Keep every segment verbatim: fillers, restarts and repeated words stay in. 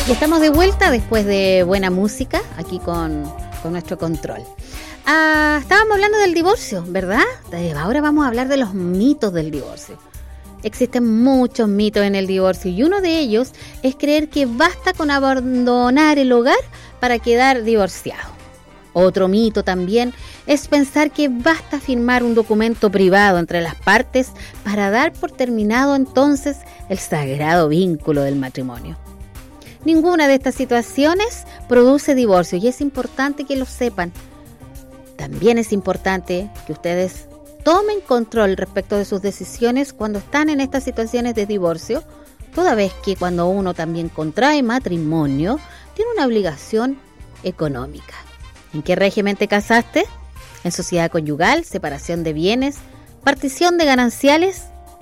Y estamos de vuelta después de buena música, aquí con, con nuestro control. Ah, estábamos hablando del divorcio, ¿verdad? Ahora vamos a hablar de los mitos del divorcio. Existen muchos mitos en el divorcio y uno de ellos es creer que basta con abandonar el hogar para quedar divorciado. Otro mito también es pensar que basta firmar un documento privado entre las partes para dar por terminado entonces el sagrado vínculo del matrimonio. Ninguna de estas situaciones produce divorcio y es importante que lo sepan. También es importante que ustedes tomen control respecto de sus decisiones cuando están en estas situaciones de divorcio, toda vez que cuando uno también contrae matrimonio, tiene una obligación económica. ¿En qué régimen te casaste? ¿En sociedad conyugal, separación de bienes, partición de gananciales?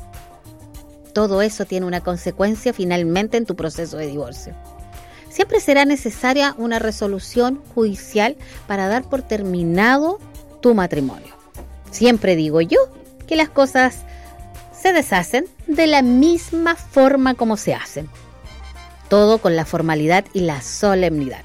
Todo eso tiene una consecuencia finalmente en tu proceso de divorcio. Siempre será necesaria una resolución judicial para dar por terminado tu matrimonio. Siempre digo yo que las cosas se deshacen de la misma forma como se hacen. Todo con la formalidad y la solemnidad.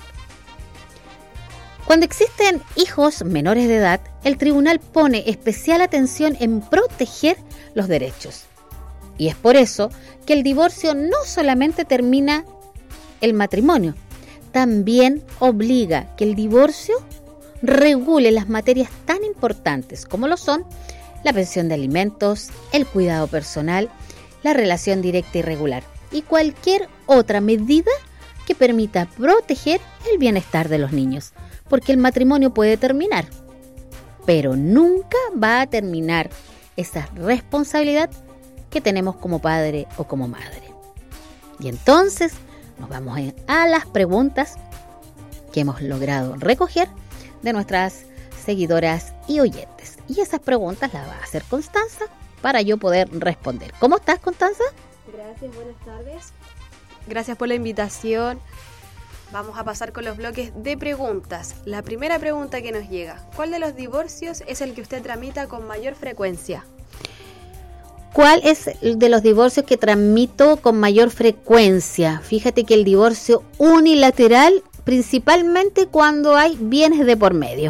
Cuando existen hijos menores de edad, el tribunal pone especial atención en proteger los derechos. Y es por eso que el divorcio no solamente termina el matrimonio, también obliga que el divorcio regule las materias tan importantes como lo son la pensión de alimentos, el cuidado personal, la relación directa y regular y cualquier otra medida que permita proteger el bienestar de los niños, porque el matrimonio puede terminar, pero nunca va a terminar esa responsabilidad que tenemos como padre o como madre. Y entonces nos vamos a las preguntas que hemos logrado recoger de nuestras seguidoras y oyentes. Y esas preguntas las va a hacer Constanza para yo poder responder. ¿Cómo estás, Constanza? Gracias, buenas tardes. Gracias por la invitación. Vamos a pasar con los bloques de preguntas. La primera pregunta que nos llega: ¿cuál de los divorcios es el que usted tramita con mayor frecuencia? ¿Cuál es el de los divorcios que tramito con mayor frecuencia? Fíjate que el divorcio unilateral, principalmente cuando hay bienes de por medio.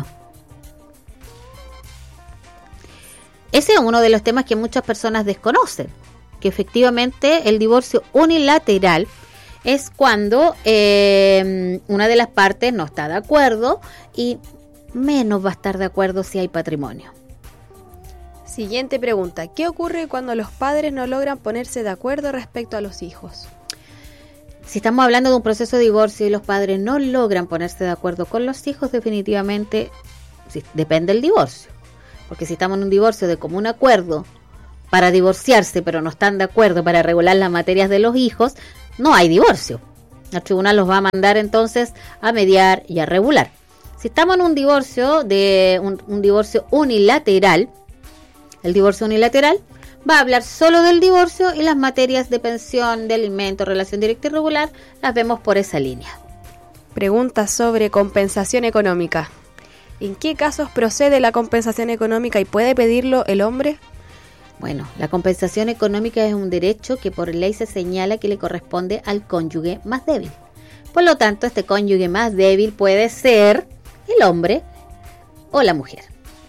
Ese es uno de los temas que muchas personas desconocen, que efectivamente el divorcio unilateral es cuando eh, una de las partes no está de acuerdo y menos va a estar de acuerdo si hay patrimonio. Siguiente pregunta: ¿qué ocurre cuando los padres no logran ponerse de acuerdo respecto a los hijos? Si estamos hablando de un proceso de divorcio y los padres no logran ponerse de acuerdo con los hijos, definitivamente sí, depende del divorcio. Porque si estamos en un divorcio de común acuerdo para divorciarse, pero no están de acuerdo para regular las materias de los hijos, no hay divorcio. El tribunal los va a mandar entonces a mediar y a regular. Si estamos en un divorcio de un, un divorcio unilateral, el divorcio unilateral va a hablar solo del divorcio y las materias de pensión, de alimentos, relación directa y regular las vemos por esa línea. Pregunta sobre compensación económica. ¿En qué casos procede la compensación económica y puede pedirlo el hombre? Bueno, la compensación económica es un derecho que por ley se señala que le corresponde al cónyuge más débil. Por lo tanto, este cónyuge más débil puede ser el hombre o la mujer.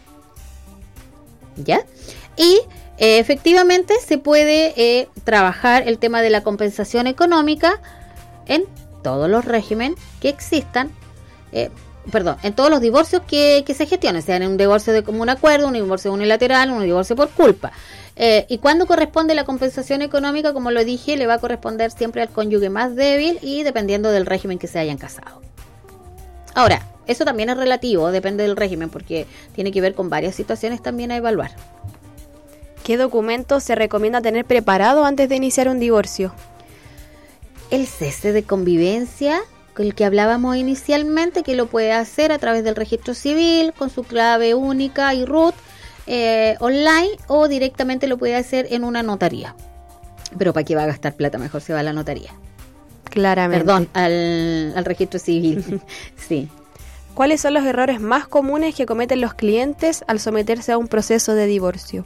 ¿Ya? Y eh, efectivamente se puede eh, trabajar el tema de la compensación económica en todos los regímenes que existan, eh, perdón, en todos los divorcios que, que se gestionen, sean un divorcio de común acuerdo, un divorcio unilateral, un divorcio por culpa. Eh, y cuando corresponde la compensación económica, como lo dije, le va a corresponder siempre al cónyuge más débil y dependiendo del régimen que se hayan casado. Ahora, eso también es relativo, depende del régimen, porque tiene que ver con varias situaciones también a evaluar. ¿Qué documentos se recomienda tener preparado antes de iniciar un divorcio? El cese de convivencia, con el que hablábamos inicialmente, que lo puede hacer a través del registro civil, con su clave única y root, eh, online, o directamente lo puede hacer en una notaría. Pero ¿para qué va a gastar plata? Mejor se va a la notaría. Claramente. Perdón, al, al registro civil. Sí. ¿Cuáles son los errores más comunes que cometen los clientes al someterse a un proceso de divorcio?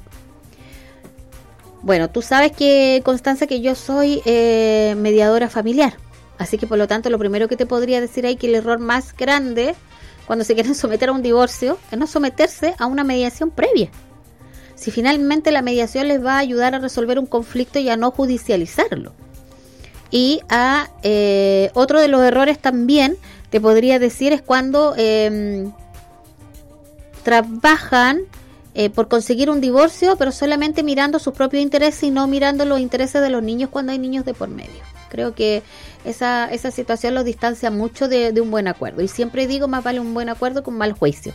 Bueno, tú sabes que, Constanza, que yo soy eh, mediadora familiar. Así que por lo tanto lo primero que te podría decir ahí que el error más grande cuando se quieren someter a un divorcio es no someterse a una mediación previa. Si finalmente la mediación les va a ayudar a resolver un conflicto y a no judicializarlo. Y a eh, otro de los errores también te podría decir es cuando eh, trabajan eh, por conseguir un divorcio, pero solamente mirando sus propios intereses y no mirando los intereses de los niños cuando hay niños de por medio. Creo que esa, esa situación los distancia mucho de, de un buen acuerdo. Y siempre digo, más vale un buen acuerdo que un mal juicio.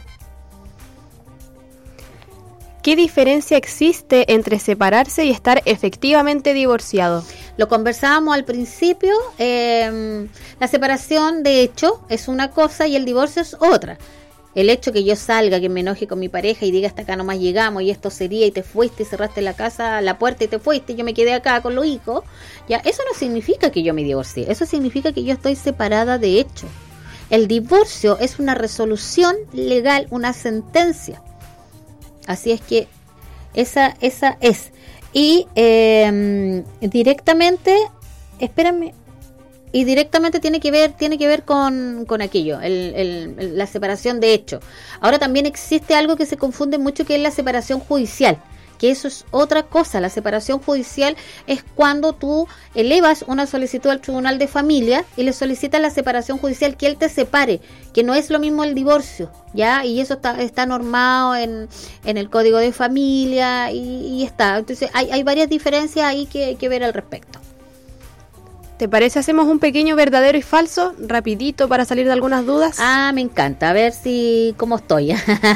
¿Qué diferencia existe entre separarse y estar efectivamente divorciado? Lo conversábamos al principio, eh, la separación de hecho es una cosa y el divorcio es otra. El hecho que yo salga, que me enoje con mi pareja y diga hasta acá nomás llegamos y esto sería y te fuiste y cerraste la casa, la puerta y te fuiste y yo me quedé acá con los hijos, ya eso no significa que yo me divorcié, eso significa que yo estoy separada de hecho. El divorcio es una resolución legal, una sentencia. Así es que esa, esa es. Y eh, directamente, espérame, y directamente tiene que ver, tiene que ver con, con aquello, el, el, la separación de hecho. Ahora también existe algo que se confunde mucho, que es la separación judicial, que eso es otra cosa. La separación judicial es cuando tú elevas una solicitud al tribunal de familia y le solicitas la separación judicial, que él te separe, que no es lo mismo el divorcio, ¿ya? Y eso está, está normado en, en el Código de Familia y, y está. Entonces hay, hay varias diferencias ahí que, que ver al respecto. ¿Te parece hacemos un pequeño verdadero y falso, rapidito, para salir de algunas dudas? Ah, me encanta, a ver si cómo estoy.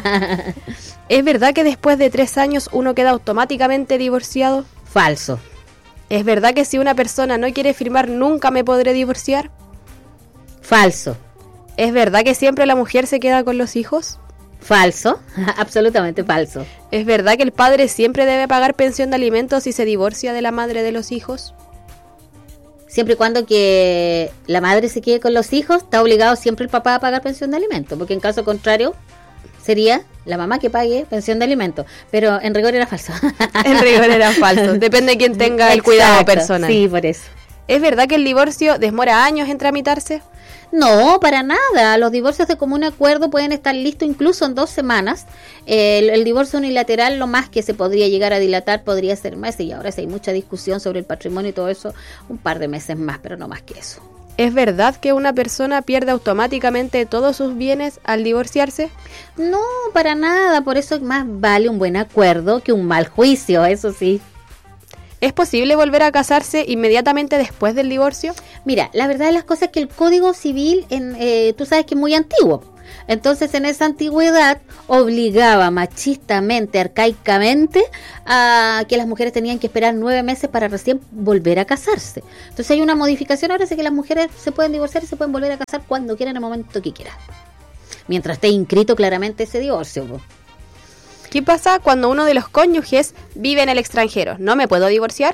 ¿Es verdad que después de tres años uno queda automáticamente divorciado? Falso. ¿Es verdad que si una persona no quiere firmar nunca me podré divorciar? Falso. ¿Es verdad que siempre la mujer se queda con los hijos? Falso, absolutamente falso. ¿Es verdad que el padre siempre debe pagar pensión de alimentos si se divorcia de la madre de los hijos? Siempre y cuando que la madre se quede con los hijos, está obligado siempre el papá a pagar pensión de alimentos, porque en caso contrario sería la mamá que pague pensión de alimentos, pero en rigor era falso. En rigor era falso, depende de quién tenga el Exacto, cuidado personal. Sí, por eso. ¿Es verdad que el divorcio demora años en tramitarse? No, para nada. Los divorcios de común acuerdo pueden estar listos incluso en dos semanas. El, el divorcio unilateral, lo más que se podría llegar a dilatar podría ser meses, y ahora sí hay mucha discusión sobre el patrimonio y todo eso, un par de meses más, pero no más que eso. ¿Es verdad que una persona pierde automáticamente todos sus bienes al divorciarse? No, para nada. Por eso más vale un buen acuerdo que un mal juicio, eso sí. ¿Es posible volver a casarse inmediatamente después del divorcio? Mira, la verdad de las cosas es que el Código Civil, en, eh, tú sabes que es muy antiguo. Entonces, en esa antigüedad obligaba machistamente, arcaicamente, a que las mujeres tenían que esperar nueve meses para recién volver a casarse. Entonces hay una modificación ahora, así que las mujeres se pueden divorciar y se pueden volver a casar cuando quieran, en el momento que quieran. Mientras esté inscrito claramente ese divorcio, pues. ¿Qué pasa cuando uno de los cónyuges vive en el extranjero? ¿No me puedo divorciar?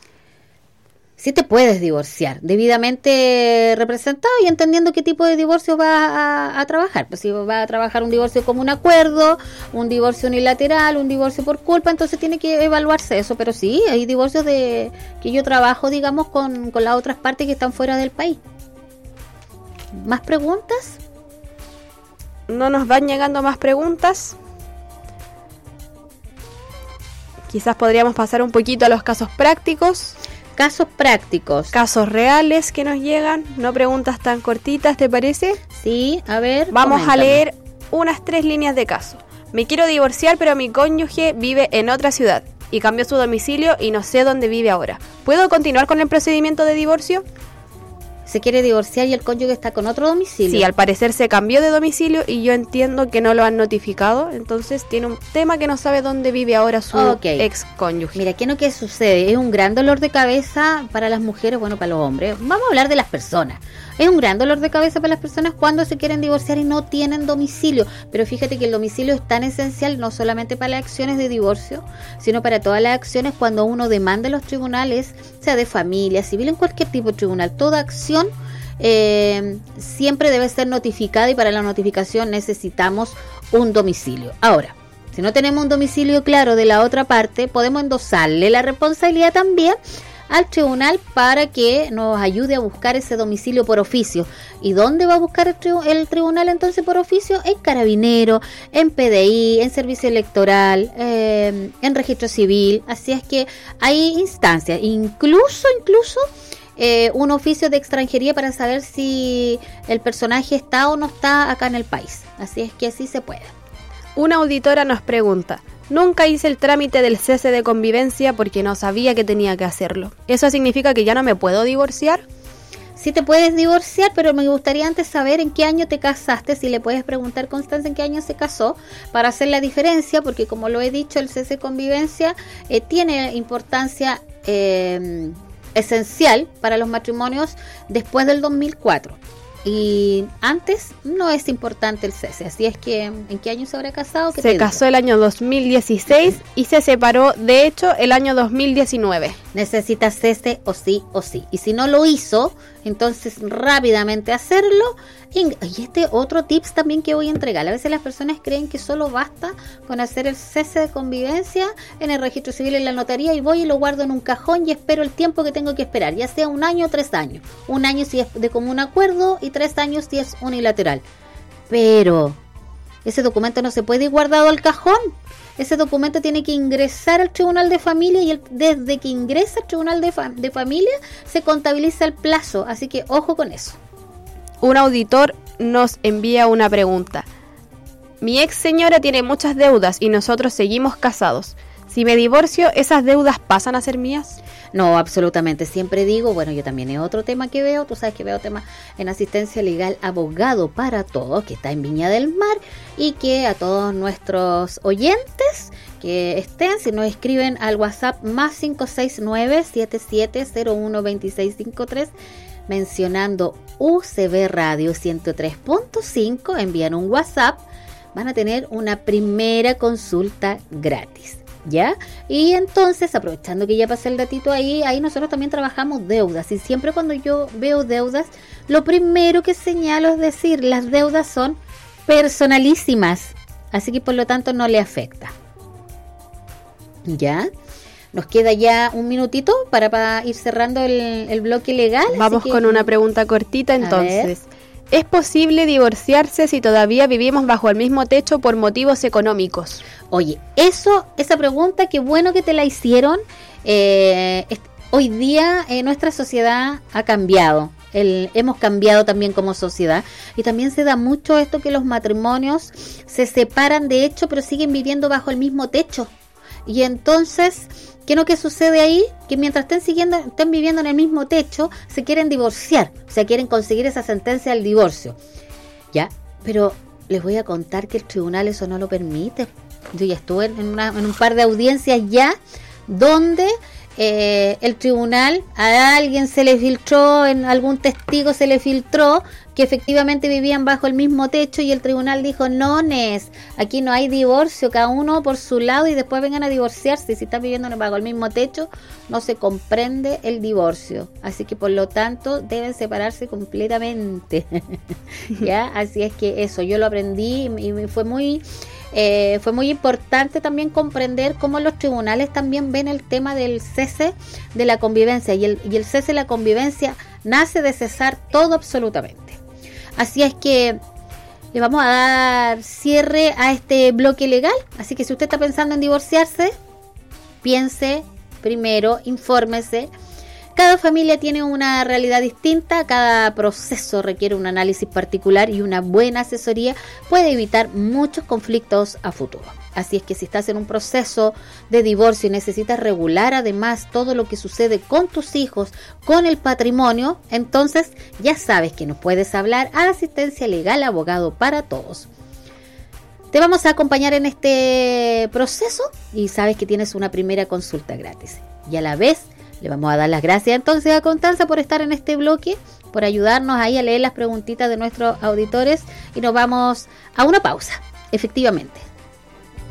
Sí te puedes divorciar, debidamente representado y entendiendo qué tipo de divorcio va a, a trabajar. Pues si va a trabajar un divorcio como un acuerdo, un divorcio unilateral, un divorcio por culpa, entonces tiene que evaluarse eso. Pero sí, hay divorcios de que yo trabajo, digamos, con, con las otras partes que están fuera del país. ¿Más preguntas? No nos van llegando más preguntas. Quizás podríamos pasar un poquito a los casos prácticos. Casos prácticos. Casos reales que nos llegan, no preguntas tan cortitas, ¿te parece? Sí, a ver. Vamos coméntame. a leer unas tres líneas de caso. Me quiero divorciar, pero mi cónyuge vive en otra ciudad y cambió su domicilio y no sé dónde vive ahora. ¿Puedo continuar con el procedimiento de divorcio? Se quiere divorciar y el cónyuge está con otro domicilio. Sí, al parecer se cambió de domicilio y yo entiendo que no lo han notificado. Entonces tiene un tema que no sabe dónde vive ahora su okay. ex cónyuge. Mira, ¿qué es lo que sucede? Es un gran dolor de cabeza para las mujeres, bueno, para los hombres. Vamos a hablar de las personas. Es un gran dolor de cabeza para las personas cuando se quieren divorciar y no tienen domicilio. Pero fíjate que el domicilio es tan esencial no solamente para las acciones de divorcio, sino para todas las acciones cuando uno demanda en los tribunales, sea de familia, civil, en cualquier tipo de tribunal. Toda acción eh, siempre debe ser notificada y para la notificación necesitamos un domicilio. Ahora, si no tenemos un domicilio claro de la otra parte, podemos endosarle la responsabilidad también al tribunal para que nos ayude a buscar ese domicilio por oficio. ¿Y dónde va a buscar el, tri- el tribunal entonces por oficio? En Carabinero, en P D I, en Servicio Electoral, eh, en Registro Civil. Así es que hay instancias, incluso, incluso eh, un oficio de extranjería para saber si el personaje está o no está acá en el país. Así es que sí se puede. Una auditora nos pregunta: nunca hice el trámite del cese de convivencia porque no sabía que tenía que hacerlo. ¿Eso significa que ya no me puedo divorciar? Sí te puedes divorciar, pero me gustaría antes saber en qué año te casaste. Si le puedes preguntar Constanza en qué año se casó para hacer la diferencia, porque como lo he dicho, el cese de convivencia eh, tiene importancia eh, esencial para los matrimonios después del dos mil cuatro. Y antes no es importante el cese. Así es que, ¿en qué año se habrá casado? Se casó el año dos mil dieciséis y se separó, de hecho, el año dos mil diecinueve. Necesita cese o sí o sí. Y si no lo hizo, entonces rápidamente hacerlo. Y este otro tips también que voy a entregar. A veces las personas creen que solo basta con hacer el cese de convivencia en el registro civil, en la notaría, y voy y lo guardo en un cajón y espero el tiempo que tengo que esperar, ya sea un año o tres años. Un año si es de común acuerdo y tres años si es unilateral. Pero ese documento no se puede ir guardado al cajón. Ese documento tiene que ingresar al Tribunal de Familia y el, desde que ingresa al Tribunal de, fa, de Familia se contabiliza el plazo. Así que ojo con eso. Un auditor nos envía una pregunta. Mi ex señora tiene muchas deudas y nosotros seguimos casados. Si me divorcio, ¿esas deudas pasan a ser mías? No, absolutamente. Siempre digo, bueno, yo también es otro tema que veo. Tú sabes que veo temas en asistencia legal, abogado para todos, que está en Viña del Mar, y que a todos nuestros oyentes que estén, si nos escriben al WhatsApp más cinco seis nueve, siete siete cero uno, dos seis cinco tres, mencionando U C B Radio ciento tres punto cinco, envían un WhatsApp, van a tener una primera consulta gratis, ¿ya? Y entonces, aprovechando que ya pasé el datito ahí, ahí nosotros también trabajamos deudas, y siempre cuando yo veo deudas, lo primero que señalo es decir, las deudas son personalísimas, así que por lo tanto no le afecta, ¿ya? Nos queda ya un minutito para, para ir cerrando el, el bloque legal. Vamos que, con una pregunta cortita entonces. ¿Es posible divorciarse si todavía vivimos bajo el mismo techo por motivos económicos? Oye, eso, esa pregunta, qué bueno que te la hicieron. Eh, es, hoy día eh, nuestra sociedad ha cambiado. El, hemos cambiado también como sociedad. Y también se da mucho esto que los matrimonios se separan de hecho, pero siguen viviendo bajo el mismo techo. Y entonces, ¿qué es lo que sucede ahí? Que mientras estén siguiendo, estén viviendo en el mismo techo, se quieren divorciar, o sea, quieren conseguir esa sentencia del divorcio, ¿ya? Pero les voy a contar que el tribunal eso no lo permite. Yo ya estuve en, una, en un par de audiencias ya, donde eh, el tribunal, a alguien se le filtró, en algún testigo se le filtró, que efectivamente vivían bajo el mismo techo, y el tribunal dijo, no, Nes, aquí no hay divorcio, cada uno por su lado y después vengan a divorciarse. Si están viviendo bajo el mismo techo, no se comprende el divorcio. Así que por lo tanto deben separarse completamente. ¿Ya? Así es que eso, yo lo aprendí y me fue muy... Eh, fue muy importante también comprender cómo los tribunales también ven el tema del cese de la convivencia, y el, y el cese de la convivencia nace de cesar todo absolutamente. Así es que le vamos a dar cierre a este bloque legal. Así que si usted está pensando en divorciarse, piense primero, infórmese. Cada familia tiene una realidad distinta, cada proceso requiere un análisis particular, y una buena asesoría puede evitar muchos conflictos a futuro. Así es que si estás en un proceso de divorcio y necesitas regular además todo lo que sucede con tus hijos, con el patrimonio, entonces ya sabes que nos puedes hablar a Asistencia Legal, abogado para todos. Te vamos a acompañar en este proceso y sabes que tienes una primera consulta gratis. Y a la vez le vamos a dar las gracias entonces a Constanza por estar en este bloque, por ayudarnos ahí a leer las preguntitas de nuestros auditores, y nos vamos a una pausa, efectivamente.